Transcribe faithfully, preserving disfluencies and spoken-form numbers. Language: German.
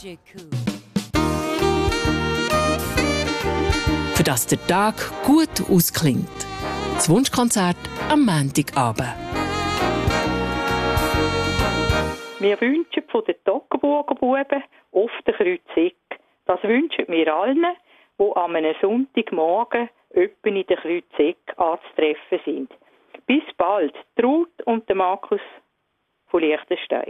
Für das der Tag gut ausklingt. Das Wunschkonzert am Montagabend. Wir wünschen von den Toggenburger Buben oft ein Kreuzig. Das wünschen wir allen, die an einem Sonntagmorgen öppen in der Kreuzig anzutreffen sind. Bis bald, Ruth und der Markus von Liechtenstein.